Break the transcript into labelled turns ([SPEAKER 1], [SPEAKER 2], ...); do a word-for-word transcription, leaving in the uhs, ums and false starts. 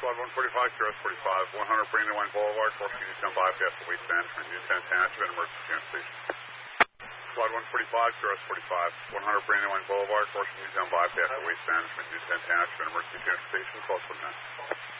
[SPEAKER 1] Squad one forty-five, Q R S forty-five, one hundred Brandywine Boulevard, Corsica Newtown bypass the waste management, Newtown Township, and emergency transportation. Squad one forty-five, Q R S forty-five, one hundred Brandywine Boulevard, Corsica Newtown bypass the waste management, Newtown Township, and emergency transportation. Call from that.